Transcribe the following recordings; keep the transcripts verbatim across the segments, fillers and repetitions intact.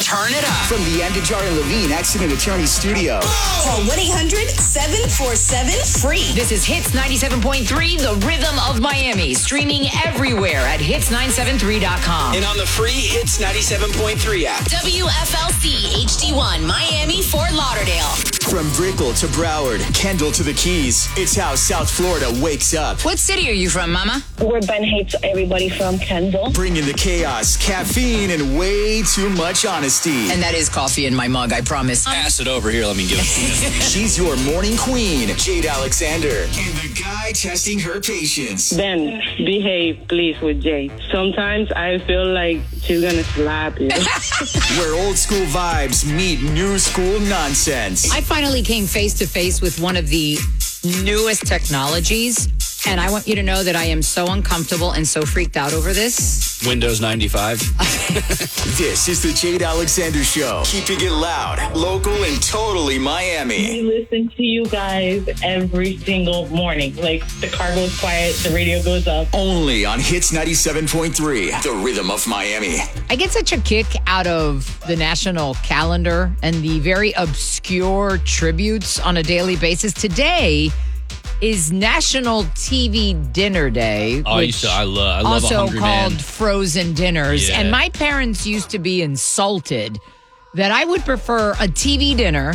Turn it up. From the Andajar and Levine Accident Attorney Studio. Call one eight hundred seven four seven free. This is Hits ninety-seven point three, the rhythm of Miami. Streaming everywhere at hits nine seven three dot com. And on the free Hits ninety-seven point three app. W F L C H D one, Miami, Fort Lauderdale. From Brickell to Broward, Kendall to the Keys, it's how South Florida wakes up. What city are you from, Mama? Where Ben hates everybody from Kendall. Bringing the chaos, caffeine, and way too much honesty. And that is coffee in my mug, I promise. Pass it over here. Let me give it to you. She's your morning queen, Jade Alexander. And the guy testing her patience. Ben, behave, please, with Jay. Sometimes I feel like she's gonna slap you. Where old school vibes meet new school nonsense. I finally came face to face with one of the newest technologies, and I want you to know that I am so uncomfortable and so freaked out over this. Windows ninety-five. This is the Jade Alexander Show. Keeping it loud, local, and totally Miami. We listen to you guys every single morning. Like, the car goes quiet, the radio goes up. Only on Hits ninety-seven point three, the rhythm of Miami. I get such a kick out of the national calendar and the very obscure tributes on a daily basis. Today is National T V Dinner Day. Oh, I used to. I love. I love also a hungry called man. Frozen Dinners. Yeah. And my parents used to be insulted that I would prefer a T V dinner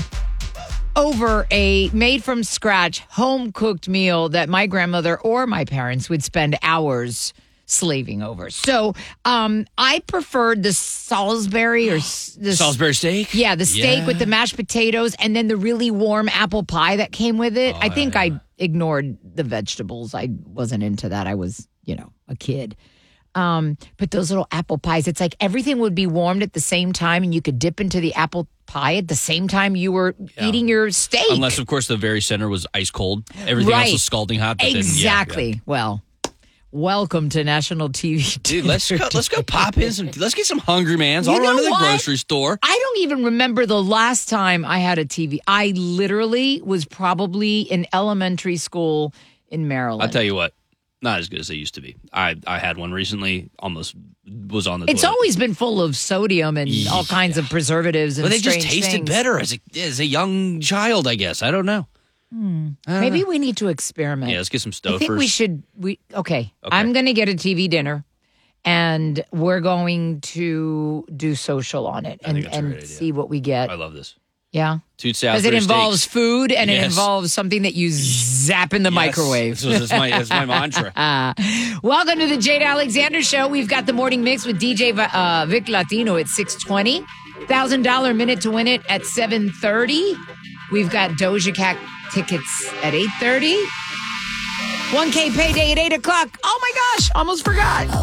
over a made from scratch home cooked meal that my grandmother or my parents would spend hours slaving over. So um, I preferred the Salisbury or s- the Salisbury steak. Yeah, the steak Yeah. with the mashed potatoes and then the really warm apple pie that came with it. Oh, I think yeah. I ignored the vegetables. I wasn't into that. I was, you know, a kid. Um, but those little apple pies, it's like everything would be warmed at the same time and you could dip into the apple pie at the same time you were Yeah. eating your steak. Unless, of course, the very center was ice cold. Everything Right. else was scalding hot. But exactly. Then, yeah, Well, welcome to National T V. yeah. Dude, let's go. Let's go pop in some. Let's get some hungry mans. You I'll run know to the what? grocery store. I don't even remember the last time I had a T V. I literally was probably in elementary school in Maryland. I'll tell you what. Not as good as they used to be. I, I had one recently. Almost was on the. It's toilet. always been full of sodium and all kinds of preservatives and But they just strange tasted things. better as a as a young child. I guess I don't know. I don't Maybe know. we need to experiment. Yeah, let's get some I think we Stofers. should. We okay. Okay. I'm going to get a T V dinner, and we're going to do social on it I and think that's a and great idea. see what we get. I love this. Yeah, Toot because Salisbury it involves steaks. food and it Yes. involves something that you zap in the Yes. microwave. So that's my that's my mantra. Welcome to the Jade Alexander Show. We've got the morning mix with D J uh, Vic Latino at six twenty. one thousand dollars minute to win it at seven thirty. We've got Doja Cat tickets at eight thirty. one K payday at eight o'clock. Oh my gosh, almost forgot.